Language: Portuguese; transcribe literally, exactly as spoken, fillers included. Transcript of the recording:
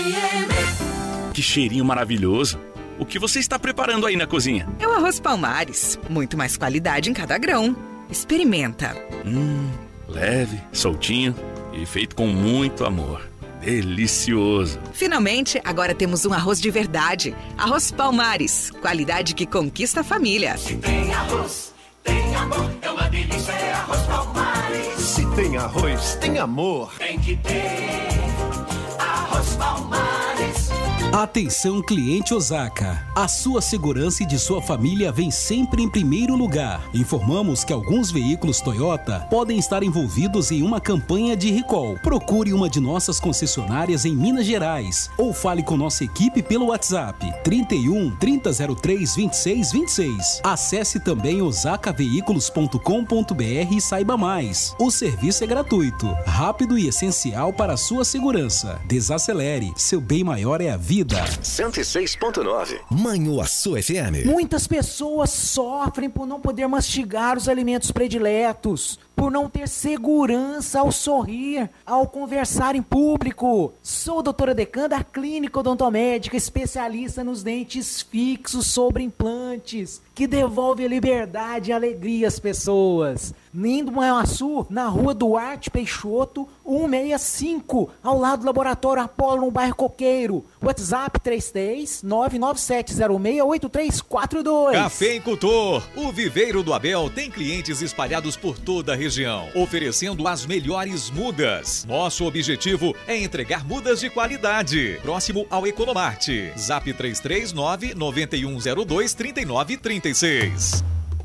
Que cheirinho maravilhoso. O que você está preparando aí na cozinha? É o arroz Palmares. Muito mais qualidade em cada grão. Experimenta. Hum, leve, soltinho e feito com muito amor. Delicioso. Finalmente, agora temos um arroz de verdade. Arroz Palmares. Qualidade que conquista a família. Se tem arroz, tem amor. É uma delícia, é arroz Palmares. Se tem arroz, tem amor. Tem que ter arroz Palmares. Atenção, cliente Osaka. A sua segurança e de sua família vem sempre em primeiro lugar. Informamos que alguns veículos Toyota podem estar envolvidos em uma campanha de recall. Procure uma de nossas concessionárias em Minas Gerais ou fale com nossa equipe pelo WhatsApp trinta e um, trinta zero três, vinte e seis vinte e seis. Acesse também osaka veículos ponto com ponto br e saiba mais. O serviço é gratuito, rápido e essencial para a sua segurança. Desacelere, seu bem maior é a vida. cento e seis ponto nove Manhuaçu F M. Muitas pessoas sofrem por não poder mastigar os alimentos prediletos, por não ter segurança ao sorrir, ao conversar em público. Sou a doutora Decan da Clínica Odontomédica, especialista nos dentes fixos sobre implantes, que devolve a liberdade e alegria às pessoas. Lindo Manhuaçu, na rua Duarte Peixoto, cento e sessenta e cinco, ao lado do Laboratório Apolo, no bairro Coqueiro. WhatsApp três três nove nove sete zero seis oito três quatro dois. Cafeicultor, o Viveiro do Abel tem clientes espalhados por toda a região, oferecendo as melhores mudas. Nosso objetivo é entregar mudas de qualidade, próximo ao Economarte. Zap três três nove, nove um zero dois, três nove três seis.